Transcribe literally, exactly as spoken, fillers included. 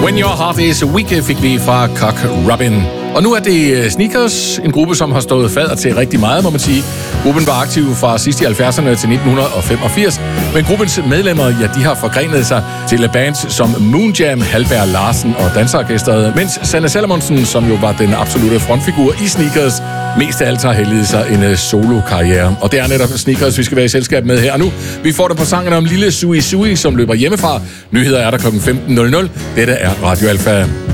When Your Heart Is Weak fik vi fra Cock Robin. Og nu er det Sneakers, en gruppe, som har stået fadder til rigtig meget, må man sige. Gruppen var aktiv fra sidst i halvfjerdserne til nitten femogfirs, men gruppens medlemmer, ja, de har forgrenet sig til bands som Moonjam, Halberg Larsen og Danseorkestret, mens Sanne Salomonsen, som jo var den absolutte frontfigur i Sneakers, mest af alt har helliget sig en solo-karriere. Og det er netop Sneakers, vi skal være i selskab med her og nu. Vi får det på sangen om Lille Sui Sui, som løber hjemmefra. Nyheder er der klokken femten nul nul. Dette er Radio Alfa.